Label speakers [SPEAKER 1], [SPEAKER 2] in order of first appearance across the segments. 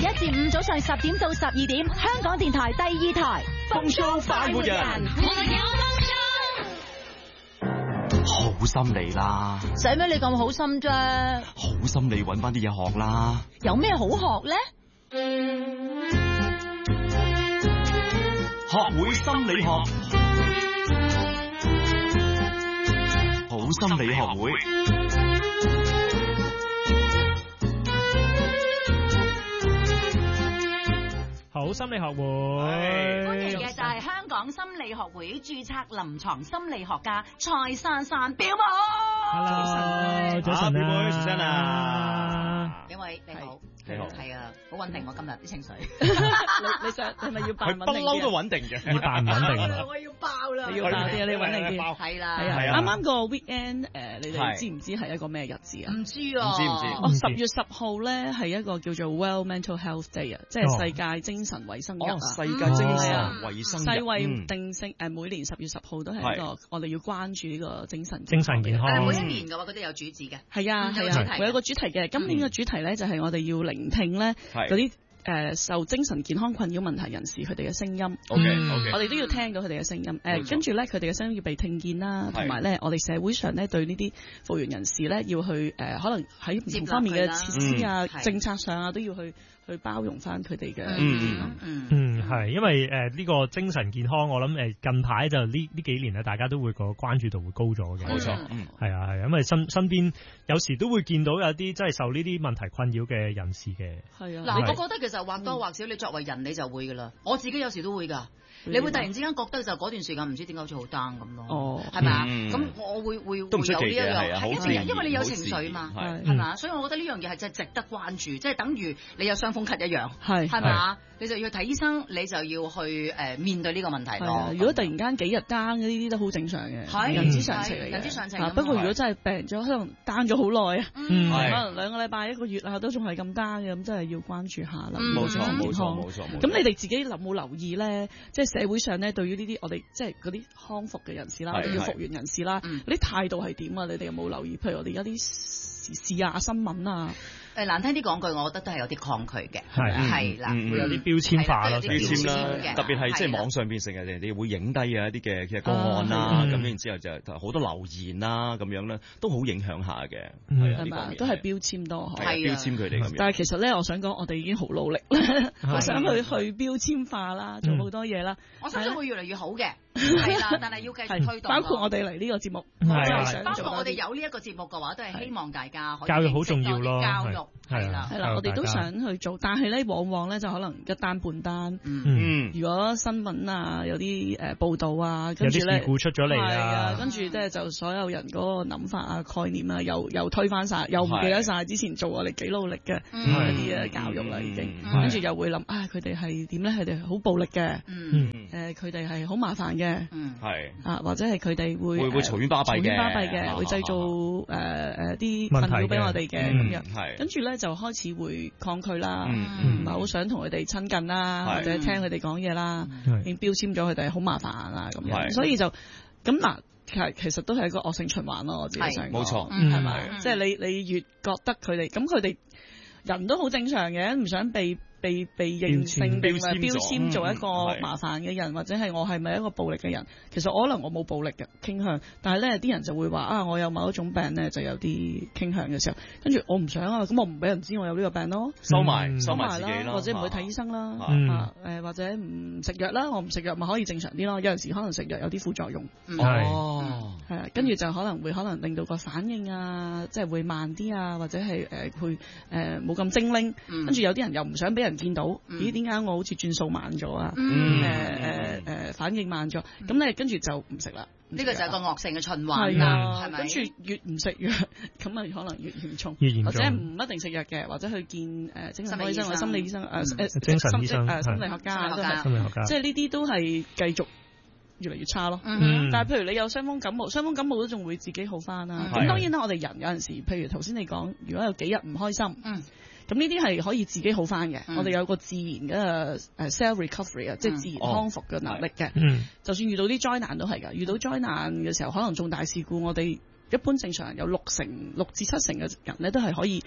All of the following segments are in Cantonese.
[SPEAKER 1] 1至5早上10點到12點，香港電台第2台
[SPEAKER 2] 風騷快活人，好心你啦，
[SPEAKER 1] 使咩你咁好心啫？
[SPEAKER 2] 好心你搵翻啲嘢學啦。
[SPEAKER 1] 有咩好學咧？
[SPEAKER 2] 學會心理學，好心理學會。
[SPEAKER 3] 好心理學會，
[SPEAKER 1] 歡迎嘅就係香港心理學會註冊臨床心理學家蔡珊珊表妹。
[SPEAKER 3] Hello，早晨，表妹，早晨啊！
[SPEAKER 1] 表妹你好，
[SPEAKER 2] 你好，
[SPEAKER 1] 係啊，好穩定我今日啲情緒。
[SPEAKER 4] 你想係咪要扮穩定？
[SPEAKER 2] 佢不嬲都穩定嘅，
[SPEAKER 3] 你扮唔穩定啊？
[SPEAKER 1] 我要爆啦！
[SPEAKER 4] 你要爆啲啊！你穩定啲。
[SPEAKER 1] 係啦，
[SPEAKER 4] 啱啱個 weekend 你哋知唔知係一個咩日子啊？
[SPEAKER 1] 唔知啊，
[SPEAKER 2] 唔知。
[SPEAKER 4] 10月10號咧係一個叫做 World Mental Health Day 啊，即係世界精神衛生日啊。
[SPEAKER 2] 世界精神衛生日。
[SPEAKER 4] 世衛定性每年10月10號都係一個我哋要關注呢個精神
[SPEAKER 3] 健康。
[SPEAKER 1] 每一年嘅話，佢都有主旨嘅。
[SPEAKER 4] 係啊，會有個主題嘅。今年嘅主題咧就係我哋要聆聽咧嗰啲受精神健康困擾問題人士佢哋嘅聲音。
[SPEAKER 2] OK，
[SPEAKER 4] 我哋都要聽到佢哋嘅聲音。跟住咧佢哋嘅聲音要被聽見啦，同埋咧我哋社會上咧對呢啲復原人士咧要去可能喺唔同方面嘅設施啊、政策上啊都要去包容翻佢哋嘅。
[SPEAKER 3] 係，因為呢個精神健康，我諗近排就呢幾年咧，大家都會個關注度會高咗嘅。
[SPEAKER 2] 冇錯，
[SPEAKER 3] 係啊，因為身邊有時都會見到有啲真係受呢啲問題困擾嘅人士嘅。
[SPEAKER 4] 係啊，
[SPEAKER 1] 嗱，我覺得其實或多或少你作為人你就會噶啦，我自己有時都會㗎。你會突然之間覺得就嗰段時間唔知點解好似好 down 咁咯，係咪啊？咁我會有呢一樣，因為你有情緒嘛，係嘛？所以我覺得呢樣嘢係真係值得關注，即係等於你有傷風咳一樣，係嘛？你就要去睇醫生，你就要去面對呢個問題咯。
[SPEAKER 4] 如果突然間幾日 down 呢啲都好正常嘅，人之常情嚟嘅。
[SPEAKER 1] 人之常情。
[SPEAKER 4] 不過如果真係病咗，可能 down 咗好耐啊，可能2個禮拜、1個月啊，都仲係咁 down 嘅，咁真係要關注下啦。
[SPEAKER 2] 冇錯。
[SPEAKER 4] 咁你哋自己有冇留意咧？即係社會上咧，對於呢啲我哋即係嗰啲康復嘅人士啦，我哋要復原人士啦，嗰啲態度係點啊？你哋有冇留意？譬如我哋而家啲時事啊、新聞啊。
[SPEAKER 1] 難聽啲講句，我覺得都係有啲抗拒嘅，係啦，
[SPEAKER 3] 會有啲標籤化咯，
[SPEAKER 2] 標籤啦，特別係即係網上邊成日人哋會影低啊一啲嘅個案啦，咁然之後就好多留言啦，咁樣咧都好影響下嘅，
[SPEAKER 4] 係嘛？都係標籤多，
[SPEAKER 2] 係標籤佢哋咁樣。
[SPEAKER 4] 但係其實咧，我想講，我哋已經好努力啦，我想去標籤化啦，做好多嘢啦。
[SPEAKER 1] 我相信會越嚟越好嘅，係啦，但係要繼續推動。
[SPEAKER 4] 包括我哋嚟呢個節目，
[SPEAKER 1] 包括我哋有呢一個節目嘅話，都係希望大家可以
[SPEAKER 3] 教育好重要咯，
[SPEAKER 1] 教育係啦。
[SPEAKER 4] 我哋都想去做，但係咧往往咧就可能一單半單。如果新聞啊有啲報導啊，跟住咧有啲事故出咗嚟啊，跟住咧就所有人嗰個諗法啊、概念啊，又推翻晒，又唔記得晒之前做我哋幾努力嘅一啲嘅教育啦，已經。跟住又會諗佢哋係點咧？佢哋好暴力嘅，佢哋係好麻煩嘅，或者係佢哋會
[SPEAKER 2] 嘈冤巴閉嘅，
[SPEAKER 4] 會製造啲困擾俾我哋嘅咁樣。跟住咧就開始會抗拒啦，唔係好想同佢哋親近啦，或者聽佢哋講嘢啦，已經標籤咗佢哋好麻煩啊咁樣，所以就咁嗱，其實都係一個惡性循環咯，我自己想講，
[SPEAKER 2] 冇錯，
[SPEAKER 4] 係咪？即係你越覺得佢哋，咁佢哋人都好正常嘅，唔想被認性定係標籤做一個麻煩嘅人，或者係我係咪一個暴力嘅人？其實可能我冇暴力嘅傾向，但係咧啲人就會話我有某一種病咧就有啲傾向嘅時候，跟住我唔想咁我唔俾人知我有呢個病咯，收埋自己啦，或者唔去睇醫生啦，或者唔食藥啦，我唔食藥咪可以正常啲咯。有陣時可能食藥有啲副作用，係跟住就可能令到個反應啊，即係會慢啲啊，或者係會冇咁精靈，跟住有啲人又唔想俾人見到，咦？點解我好似轉數慢咗啊？反應慢咗，咁你跟住就唔食啦。
[SPEAKER 1] 呢個就係個惡性嘅循環啦，係咪？
[SPEAKER 4] 跟住越唔食藥，咁咪可能越嚴重，或者唔一定食藥嘅，或者去見精神科醫生或者心理醫生、
[SPEAKER 3] 精神醫生、
[SPEAKER 4] 心理學家都係，即係呢啲都係繼續越嚟越差咯。但係譬如你有傷風感冒都仲會自己好翻啦。咁當然啦，我哋人有陣時，譬如頭先你講，如果有幾日唔開心，咁呢啲係可以自己好翻嘅。我哋有個自然嘅self recovery 啊，即係自然康復嘅能力嘅。就算遇到啲災難都係㗎。遇到災難嘅時候，可能重大事故，我哋一般正常人有6至7成嘅人咧都係可以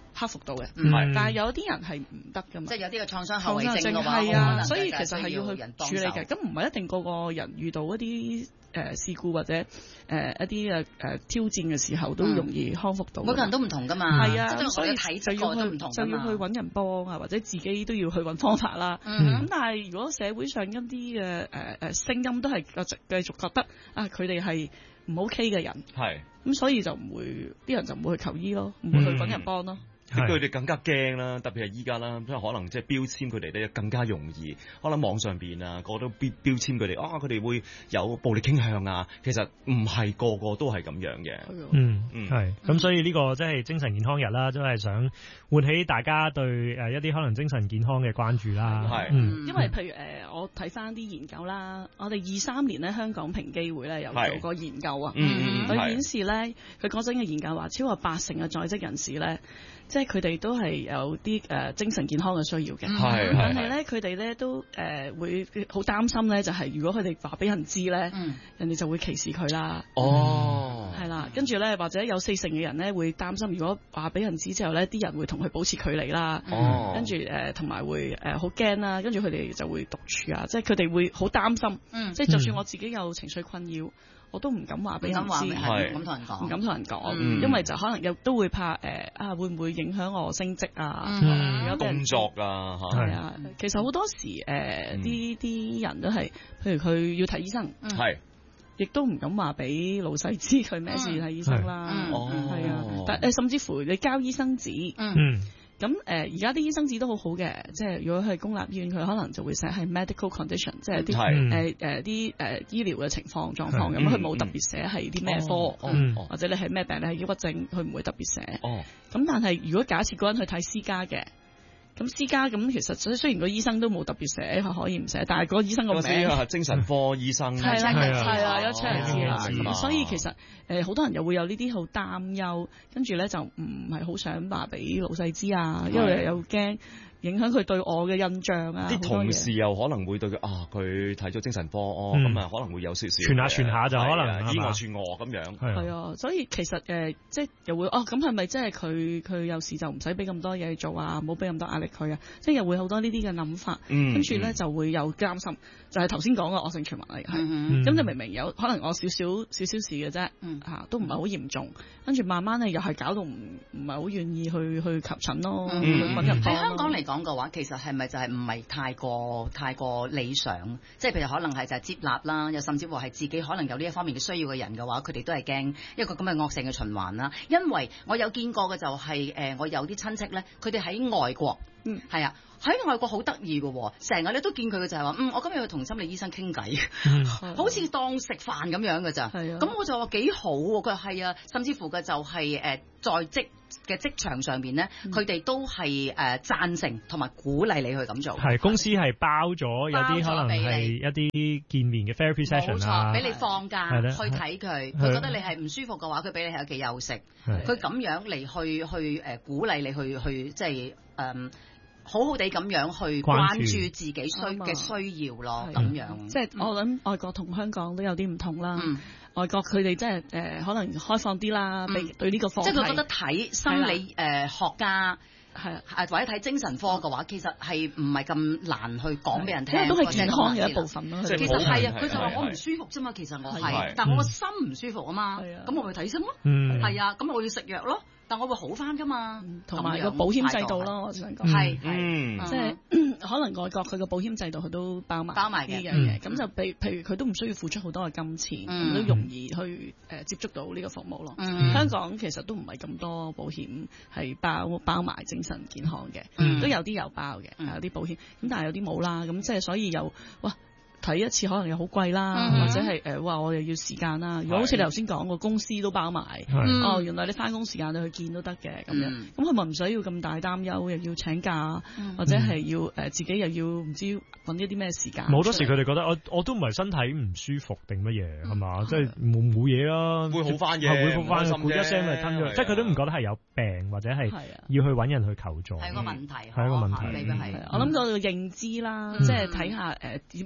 [SPEAKER 4] 克服到嘅，
[SPEAKER 2] 係
[SPEAKER 4] 但係有啲人係唔得㗎嘛，
[SPEAKER 1] 即係有啲嘅創傷後遺症嘅話，
[SPEAKER 4] 係啊，所以
[SPEAKER 1] 其
[SPEAKER 4] 實係要去處理嘅。咁唔係一定個個人遇到一啲事故或者一啲挑戰嘅時候都容易康復到。
[SPEAKER 1] 每個人都唔同㗎嘛，
[SPEAKER 4] 係啊，
[SPEAKER 1] 所以體質個都唔同，
[SPEAKER 4] 就要去揾人幫啊，或者自己都要去揾方法啦。咁但係如果社會上一啲嘅聲音都係繼續覺得啊，佢哋係唔 OK 嘅人，
[SPEAKER 2] 係
[SPEAKER 4] 咁所以就唔會啲人就唔會去求醫咯，唔會去揾人幫咯。
[SPEAKER 2] 佢哋更加驚啦，特別係依家啦，即係可能即係標籤佢哋咧更加容易。可能網上邊啊，個個都標籤佢哋佢哋會有暴力傾向啊。其實唔係個個都係咁樣嘅。
[SPEAKER 3] 係咁，所以呢個即係精神健康日啦，都係想喚起大家對一啲可能精神健康嘅關注啦。
[SPEAKER 2] 係，
[SPEAKER 4] 因為譬如我睇翻啲研究啦，我哋23年咧香港平機會咧有做過研究啊，佢顯示咧佢嗰陣嘅研究話超過80%嘅在職人士咧。即係佢哋都係有啲精神健康嘅需要嘅，但係咧佢哋咧都會好擔心咧，就係如果佢哋話俾人知咧，人哋就會歧視佢啦。係啦，跟住咧或者有40%嘅人咧會擔心，如果話俾人知之後咧，啲人會同佢保持距離啦。跟住同埋會好驚啦，跟住佢哋就會獨處啊，即係佢哋會好擔心。即係就算我自己有情緒困擾。我都唔敢話俾人知，唔敢同人講，因為就可能又都會怕會唔會影響我升職啊？有
[SPEAKER 2] 工作啊，
[SPEAKER 4] 係啊，其實好多時啲人都係，譬如佢要睇醫生，亦都唔敢話俾老細知佢咩事要睇醫生啦，係啊，但甚至乎你交醫生紙。咁而家啲醫生紙都好好嘅，即係如果係公立醫院，佢可能就會寫係 medical condition， 即係啲醫療嘅情況狀況咁，佢冇特別寫係啲咩科，或者你係咩病，你係抑鬱症，佢唔會特別寫。咁但係如果假設嗰人去睇私家嘅。咁私家咁其實雖然個醫生都冇特別寫可以唔寫，但係個醫生個名
[SPEAKER 2] 係精神科醫生
[SPEAKER 4] 係啦，有出嚟知啦。咁所以其實好多人又會有呢啲好擔憂，跟住咧就唔係好想話俾老細知啊，因為又驚影響佢對我嘅印象啊。
[SPEAKER 2] 啲同事又可能會對佢佢睇咗精神科咁可能會有少少
[SPEAKER 3] 傳下就可能
[SPEAKER 2] 以訛傳訛咁樣。
[SPEAKER 4] 係啊，所以其實即係又會咁係咪即係佢有時就唔使俾咁多嘢做啊，唔好俾咁多壓力佢啊，即係又會好多呢啲嘅諗法，跟住咧就會有擔心，就係頭先講嘅惡性循環嚟係。咁就明明有可能我少少事嘅啫，都唔係好嚴重，跟住慢慢咧又係搞到唔係好願意去求診咯，去揾人幫。喺
[SPEAKER 1] 香港嚟講嘅話，其實係咪就係唔係太過理想？即係譬如可能係就係接納啦，又甚至乎係自己可能有呢一方面嘅需要嘅人嘅話，佢哋都係驚一個咁嘅惡性嘅循環啦。因為我有見過嘅就係我有啲親戚咧，佢哋喺外國，係啊。喺外國好得意嘅喎，成日你都見佢嘅就係話，我今日要同心理醫生傾偈，好似當食飯咁樣嘅咋。咁我就話幾好喎，佢話係啊，甚至乎嘅就係在職嘅職場上邊咧，佢哋都係贊成同埋鼓勵你去咁做。係
[SPEAKER 3] 公司係包咗有啲可能係一啲見面嘅 therapy session 啊，
[SPEAKER 1] 俾你放假去睇佢，佢覺得你係唔舒服嘅話，佢俾你喺屋企休息。佢咁樣嚟去鼓勵你去即係好好地咁樣去關注自己嘅需要咯，咁樣。
[SPEAKER 4] 即係我諗外國同香港都有啲唔同啦。外國佢哋即係可能開放啲啦，對呢個課題。即係佢覺得睇心理學家或者睇精神科嘅話，其實係唔係咁難去講俾人聽，因為都係健康嘅一部分咯。其實係啊，佢就話我唔舒服啫嘛，其實我係，但我個心唔舒服啊嘛，咁我去睇醫生咯。係啊，咁我要食藥咯。但我會好翻噶嘛，同埋個保險制度咯，我想講係即係可能外國佢個保險制度佢都包埋呢樣嘢，咁就譬如佢都唔需要付出好多嘅金錢，都容易去接觸到呢個服務咯。香港其實都唔係咁多保險係包埋精神健康嘅，都有啲有包嘅，有啲保險，咁但係有啲冇啦，咁即係所以又睇一次可能又好貴啦，或者係我又要時間啦。如果好似你頭先講個公司都包埋，原來你翻工時間你去見都得嘅咁樣，咁佢咪唔使要咁大擔憂，又要請假，或者係要自己又要唔知揾一啲咩時間。
[SPEAKER 3] 好多時佢哋覺得我都唔係身體唔舒服定乜嘢係嘛，即係冇嘢啦，
[SPEAKER 2] 會好翻嘅，
[SPEAKER 3] 會好翻，咕一聲咪吞咗，即係佢都唔覺得係有病或者係要去揾人去求助。
[SPEAKER 1] 係個問題，
[SPEAKER 3] 係一個問題。
[SPEAKER 4] 我諗個認知啦，即係睇下點為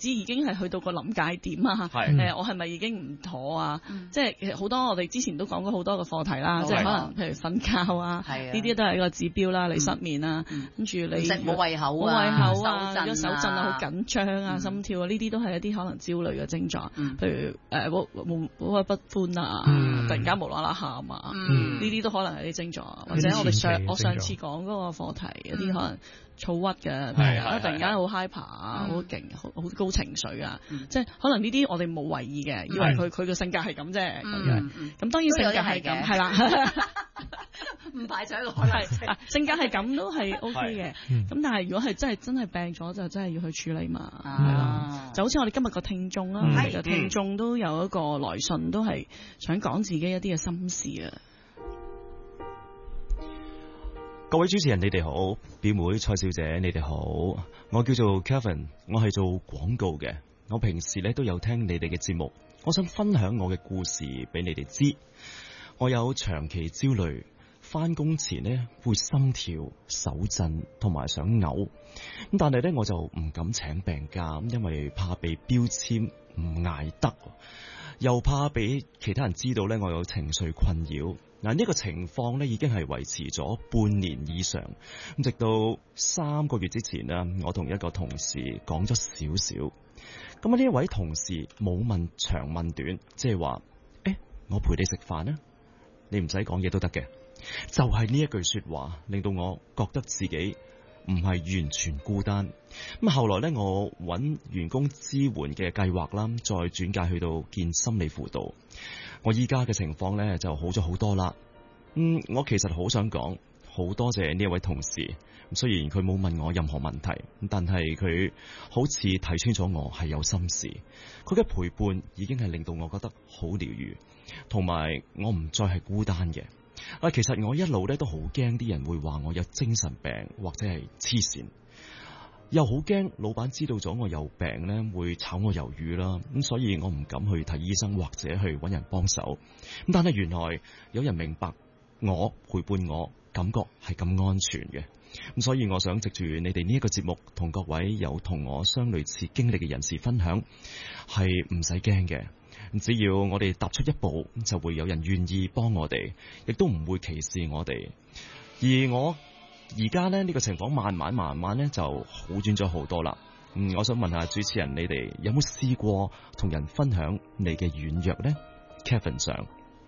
[SPEAKER 4] 知已經係去到個臨界點啊，我係咪已經唔妥啊？即係其實好多我哋之前都講過好多個課題啦，即係可能譬如瞓覺啊，呢啲都係一個指標啦，你失眠啊，跟住你
[SPEAKER 1] 冇胃口
[SPEAKER 4] 啊，手震啊，好緊張啊，心跳啊，呢啲都係一啲可能焦慮嘅症狀，譬如鬱鬱不歡啊，突然間無啦啦喊啊，呢啲都可能係啲症狀，或者我上次講嗰個課題有啲可能躁鬱嘅，突然間好 hyper 啊，好勁，好高情緒啊，即係可能呢啲我哋冇為意嘅，以為佢嘅性格係咁啫，咁樣。咁當然性格係咁，係啦，
[SPEAKER 1] 唔排除一個可能性。
[SPEAKER 4] 性格係咁都係 OK 嘅，咁但係如果係真係病咗，就真係要去處理嘛，係啦。就好似我哋今日個聽眾啦，其實聽眾都有一個來信，都係想講自己一啲嘅心事啊。
[SPEAKER 2] 各位主持人你哋好，表妹蔡小姐你哋好，我叫做 Kevin， 我係做廣告嘅，我平時咧都有聽你哋嘅節目，我想分享我嘅故事俾你哋知。我有長期焦慮，翻工前呢會心跳、手震同埋想嘔，咁但係咧我就唔敢請病假，因為怕被標籤唔捱得，又怕俾其他人知道咧我有情緒困擾。嗱，呢個情況咧已經係維持咗半年以上，咁直到3個月之前啦，我同一個同事講咗少少，咁呢一位同事冇問長問短，即係話，我陪你食飯啦，你唔使講嘢都得嘅，就係呢一句說話令到我覺得自己唔係完全孤單。咁後來咧，我揾員工支援嘅計劃啦，再轉介去到見心理輔導。我依家嘅情況咧就好咗好多啦。我其實好想講，好多謝呢一位同事。雖然佢冇問我任何問題，但係佢好似睇穿咗我係有心事。佢嘅陪伴已經係令到我覺得好療愈，同埋我唔再係孤單嘅。其實我一路咧都好驚啲人會話我有精神病或者係黐線，又好驚老闆知道咗我有病咧會炒我魷魚啦。咁所以我唔敢去睇醫生或者去揾人幫手。咁但係原來有人明白我，陪伴我，感覺係咁安全嘅。咁所以我想藉住你哋呢一個節目，同各位有同我相類似經歷嘅人士分享，係唔使驚嘅。只要我哋踏出一步，就會有人願意幫我哋，亦都唔會歧視我哋。而我而家呢個情況慢慢咧就好轉咗好多啦。我想問下主持人，你哋有冇試過同人分享你嘅軟弱呢？ Kevin 上。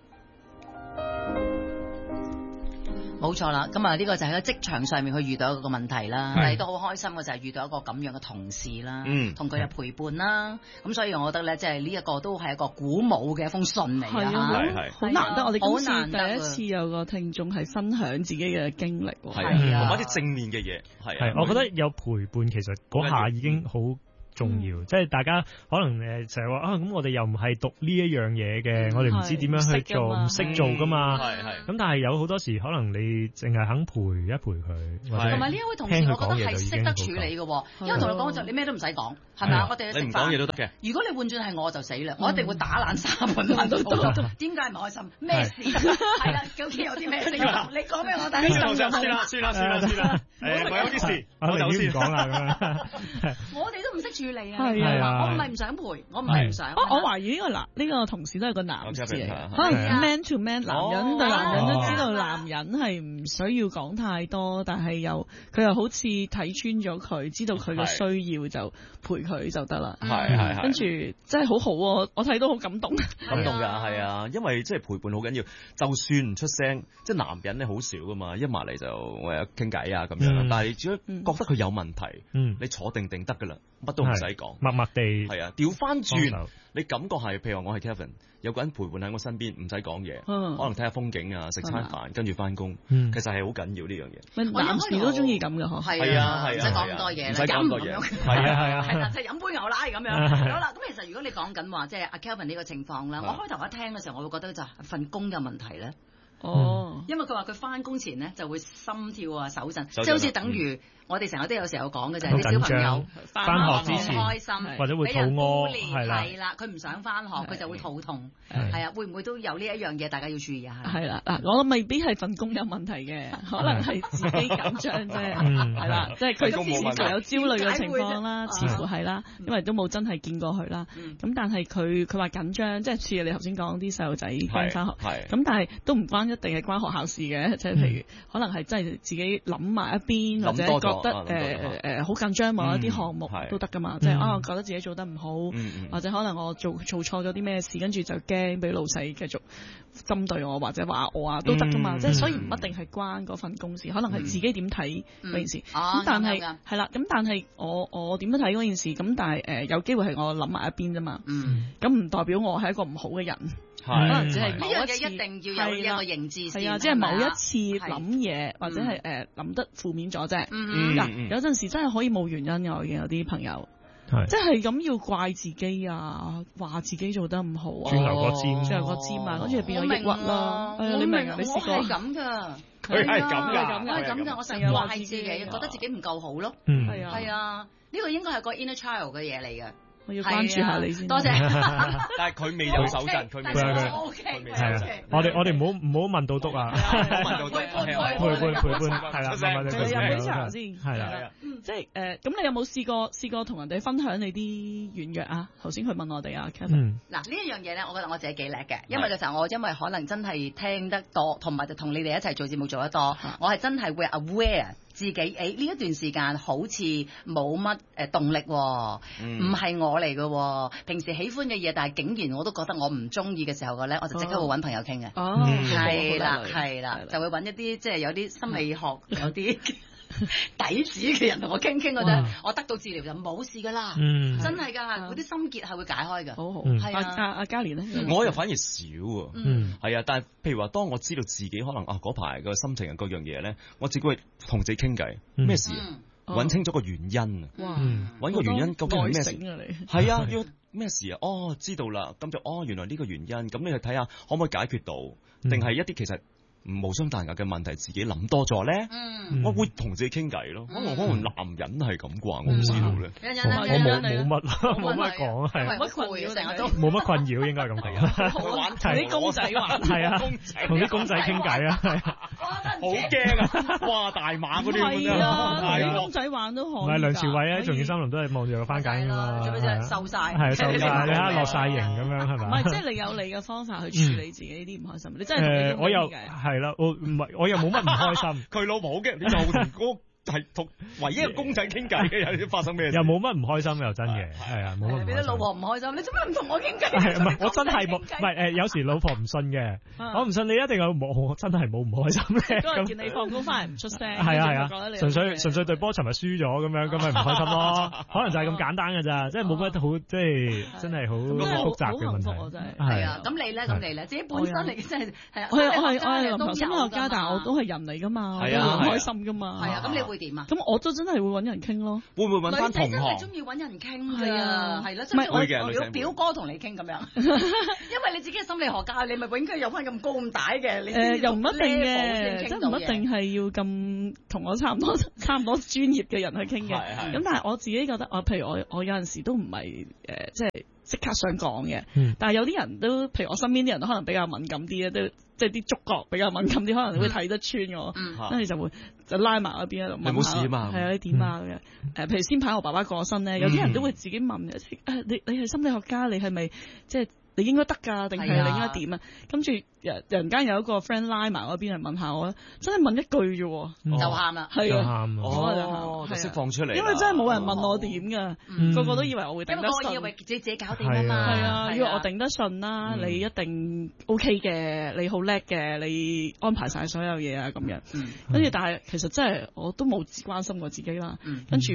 [SPEAKER 1] 冇錯啦，咁呢個就喺個職場上面去遇到一個問題啦，但係都好開心嘅就係遇到一個咁樣嘅同事啦，同佢嘅陪伴啦，咁所以我覺得咧，即係呢一個都係一個鼓舞嘅一封信嚟㗎嚇，
[SPEAKER 4] 好難得我哋今次第一次有個聽眾係分享自己嘅經歷，
[SPEAKER 2] 係啊，同埋啲正面嘅嘢，係
[SPEAKER 3] 我覺得有陪伴其實嗰下已經好重要，即係大家可能成日話咁我哋又唔係讀呢一樣嘢嘅，我哋唔知點樣去做，唔識做噶嘛。咁但係有好多時可能你淨係肯陪一陪佢，
[SPEAKER 1] 同埋呢一位同事，我覺得係識得處理嘅，因為同你講就你咩都唔使講，係咪啊？我哋食飯，
[SPEAKER 2] 你唔講嘢都得嘅。
[SPEAKER 1] 如果你換轉係我就死啦，我一定會打爛沙盤問到點解唔開心？咩事？係啦，究竟有啲咩事？你講俾我聽。
[SPEAKER 2] 算啦，我有啲事，我就先講啦咁樣。
[SPEAKER 1] 我哋都唔識處理啊！我唔係唔想陪，我唔係唔想。
[SPEAKER 4] 我懷疑呢個同事都係個男士嚟嘅，可能 man to man， 男人對男人都知道男人係唔需要講太多，但係佢又好似睇穿咗佢，知道佢嘅需要就陪佢就得啦。
[SPEAKER 2] 係
[SPEAKER 4] 跟住真係好好喎，我睇到好感動。
[SPEAKER 2] 感動㗎，係啊，因為即係陪伴好緊要，就算唔出聲，即係男人咧好少㗎嘛，一埋嚟就我有傾偈啊咁樣。但係只要覺得佢有問題，你坐定定得㗎啦。乜都唔使講，
[SPEAKER 3] 默默地
[SPEAKER 2] 係啊，調翻轉，你感覺係，譬如話我係 Kevin， 有個人陪伴喺我身邊，唔使講嘢，可能睇下風景啊，食餐飯，跟住翻工，其實係好緊要呢樣嘢。
[SPEAKER 4] 男士都中意咁嘅嗬，
[SPEAKER 1] 係啊，唔使講咁多嘢，
[SPEAKER 2] 唔使講咁多嘢，
[SPEAKER 1] 係啦，就飲杯牛奶咁樣。好啦，咁其實如果你講緊話，即係阿 Kevin 呢個情況啦，我開頭一聽嘅時候，我會覺得就係份工有問題咧。 因為佢話佢翻工前咧就會心跳啊、手震，即係好似等於我哋成日都有時候講嘅就係啲小朋友
[SPEAKER 3] 翻學之前
[SPEAKER 1] 唔開心，
[SPEAKER 3] 或者會肚屙，
[SPEAKER 1] 係啦，佢唔想翻學，佢就會肚痛，係啊，會唔會都有呢一樣嘢？大家要注意下。
[SPEAKER 4] 係啦，嗱，我未必係份工有問題嘅，可能係自己緊張啫，係啦，即係佢似乎有焦慮嘅情況啦，似乎係啦，因為都冇真係見過佢啦。咁但係佢話緊張，即係似你頭先講啲細路仔翻學，咁但係都唔關一定係關學校事嘅，即係譬如可能係真係自己諗埋一邊，或者覺得好緊張某一啲項目都得噶嘛，即係我覺得自己做得唔好，或者可能我做錯咗啲咩事，跟住就驚俾老細繼續針對我或者話我啊都得噶嘛，即係所以唔一定係關嗰份公事，可能係自己點睇嗰件事。咁但係係啦，咁但係我點樣睇嗰件事？咁但係有機會係我諗埋一邊啫嘛。咁唔代表我係一個唔好嘅人。可能只係
[SPEAKER 1] 呢樣嘢一定要有一個認知先，
[SPEAKER 4] 係啊，即係某一次諗嘢或者係諗得負面咗啫。嗱，有陣時真係可以冇原因嘅，我見有啲朋友，即係咁要怪自己啊，話自己做得唔好啊，
[SPEAKER 3] 轉牛角尖
[SPEAKER 4] 啊，跟住變咗抑鬱啦。你明啊？你試過？
[SPEAKER 1] 我係咁㗎，
[SPEAKER 2] 佢係咁
[SPEAKER 1] 㗎，我係咁㗎，我成日話自己，覺得自己唔夠好咯。係啊，呢個應該係個 inner child 嘅嘢嚟嘅。
[SPEAKER 4] 我要關注下你先，
[SPEAKER 1] 多謝。
[SPEAKER 2] 但係佢未有手震，佢未有。
[SPEAKER 3] 係啊，我哋唔好問到篤啊，
[SPEAKER 2] 問到篤，
[SPEAKER 3] 陪伴，係啦，
[SPEAKER 4] 飲杯茶先，
[SPEAKER 3] 係啦，
[SPEAKER 4] 即係咁你有冇試過同人哋分享你啲軟弱啊？頭先佢問我哋啊 Kevin。
[SPEAKER 1] 嗱呢一樣嘢咧，我覺得我自己幾叻嘅，因為嘅時候我因為可能真係聽得多，同埋就同你哋一齊做節目做得多，我係真係會 aware。自己呢一段時間好似冇乜動力喎，唔係我嚟嘅，平時喜歡嘅嘢，但係竟然我都覺得我唔中意嘅時候嘅咧，我就即刻會揾朋友傾嘅，係啦，就會揾一啲即係有啲心理學有啲底子嘅人同我傾嗰陣，我得到治療就冇事㗎啦，真係㗎，嗰啲心結係會解開㗎。
[SPEAKER 4] 好，係阿嘉蓮咧，
[SPEAKER 2] 我又反而少喎，係啊，但係譬如話，當我知道自己可能嗰排個心情嗰樣嘢咧，我只會同自己傾偈，咩事？揾清楚個原因啊！揾個原因究竟係咩事？係啊，要咩事啊？哦，知道啦，咁就原來呢個原因，咁你去睇下可唔可以解決到，定係一啲其實無傷大雅嘅問題，自己諗多咗咧，我會同自己傾偈咯。可能男人係咁啩，我唔知道咧。
[SPEAKER 3] 我冇乜講，係
[SPEAKER 1] 乜困擾成日都
[SPEAKER 3] 冇乜困擾，應該係咁講。
[SPEAKER 4] 玩同啲公仔玩，
[SPEAKER 3] 係啊，同啲公仔傾偈啊，
[SPEAKER 2] 好驚啊！哇，大馬嗰啲咁樣，
[SPEAKER 4] 係公仔玩都好。
[SPEAKER 3] 唔係梁朝偉喺重慶森林都係望住個番梘㗎嘛，
[SPEAKER 1] 做咩啫？瘦晒，
[SPEAKER 3] 係瘦晒，你睇下落晒型咁樣係咪？
[SPEAKER 4] 唔係，即係你有你嘅方法去處理自己呢啲唔開心。你真係
[SPEAKER 3] 我又係啦，我又冇乜唔開心。
[SPEAKER 2] 佢老婆好驚，你就同係同唯一一個公仔傾偈嘅，有啲發生咩事？
[SPEAKER 3] 又冇乜唔開心又真嘅，係啊，冇乜。
[SPEAKER 1] 你啲老婆唔開心，你做咩唔同我傾偈？
[SPEAKER 3] 唔係，我真係冇，唔係有時老婆唔信嘅，我唔信你一定有冇，我真係冇唔開心咧。
[SPEAKER 4] 嗰日見你放工翻嚟唔出聲，
[SPEAKER 3] 係啊，純粹對波尋日輸咗咁樣，咁咪唔開心咯。可能就係咁簡單㗎咋，即係冇乜好，即係真係好複雜嘅問題。
[SPEAKER 1] 係啊，咁你咧，自己本身嚟真係係啊，
[SPEAKER 4] 我係臨床心理學家，但係我都係人嚟㗎嘛，我都唔開心㗎嘛。
[SPEAKER 1] 係啊，咁你會點啊？
[SPEAKER 4] 咁我都真係會揾人傾咯。
[SPEAKER 2] 會唔會揾翻同學？
[SPEAKER 1] 女仔真係中意揾人傾㗎，係啦，
[SPEAKER 2] 唔係
[SPEAKER 1] 我表哥同你傾咁樣，因為你自己係心理學家，你咪永居有翻咁高咁大嘅。
[SPEAKER 4] 又唔一定嘅，即係唔一定係要咁同我差唔多專業嘅人去傾嘅。咁但係我自己覺得，譬如我有陣時都唔係即係即刻想講嘅，但係有啲人都，譬如我身邊啲人都可能比較敏感啲咧，都即係啲觸覺比較敏感啲，可能會睇得穿我，跟住就拉埋嗰邊喺度問下，
[SPEAKER 2] 你冇事啊嘛？
[SPEAKER 4] 係啊，你點啊咁樣？譬如先排我爸爸過身咧，有啲人都會自己問你係心理學家，你係咪即係你應該得㗎，定係你應該點啊？跟住人間有一個 friend 拉埋嗰邊嚟問下我，真係問一句啫，
[SPEAKER 1] 就喊啦，
[SPEAKER 4] 係啊，
[SPEAKER 2] 就釋放出嚟，
[SPEAKER 4] 因為真係冇人問我點㗎，個個都以為我會頂得順，
[SPEAKER 1] 因為我以為自己搞掂啊嘛，
[SPEAKER 4] 係啊，以為我頂得順啦，你一定 OK 嘅，你好叻嘅，你安排晒所有嘢啊咁樣，跟住但係其實真係我都冇關心過自己啦，跟住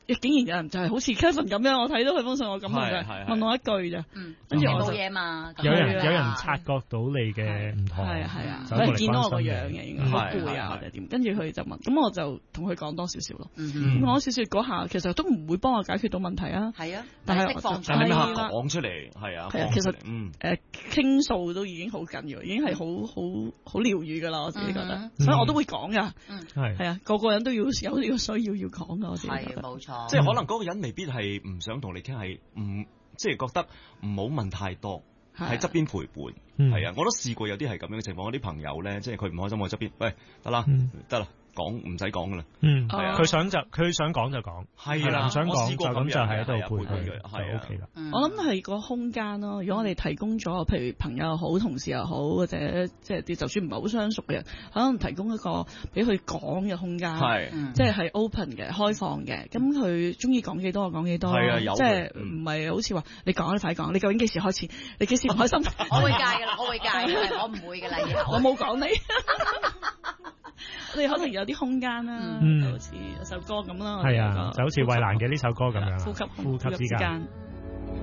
[SPEAKER 4] 竟然有人就係好似 Kevin 咁樣，我睇到佢封信，我感動就問我一句啫，跟住我
[SPEAKER 1] 冇嘢嘛。
[SPEAKER 3] 有人察覺到你嘅唔同，
[SPEAKER 4] 係啊，佢見到我個樣嘅，應該好攰啊或者點，跟住佢就問，咁我就同佢講多少少咯。咁講少少嗰下，其實都唔會幫我解決到問題啊。
[SPEAKER 1] 係啊，
[SPEAKER 4] 但係
[SPEAKER 1] 釋放
[SPEAKER 2] 但係你講出嚟，係啊，
[SPEAKER 4] 其實傾訴都已經好緊要，已經係好療愈噶啦，我自己覺得，所以我都會講噶。係啊，個人都要有呢個需要講噶，我自己覺得。
[SPEAKER 1] 冇錯，
[SPEAKER 2] 即係可能嗰個人未必係唔想同你傾，係唔即係覺得唔好問太多，喺側邊陪伴。係啊，我都試過有啲係咁樣嘅情況，我啲朋友咧，即係佢唔開心，我側邊，喂，得啦，講唔使講噶啦，係啊，
[SPEAKER 3] 佢想講就講，係啦，唔想講就咁就喺度陪佢，係 OK 啦。
[SPEAKER 4] 我諗係個空間咯，如果我哋提供咗，譬如朋友又好，同事又好，或者即係啲就算唔係好相熟嘅人，可能提供一個俾佢講嘅空間，即係 open 嘅、開放嘅，咁佢中意講幾多我講幾多，即係唔係好似話你講你快講，你究竟幾時開始？你幾時唔開心？
[SPEAKER 1] 我會戒噶啦，我唔會噶啦，
[SPEAKER 4] 我冇講你。我哋可能有啲空間啦，就好似有首歌咁啦。
[SPEAKER 3] 係啊，就好似衛蘭嘅呢首歌咁樣，
[SPEAKER 4] 呼吸之間。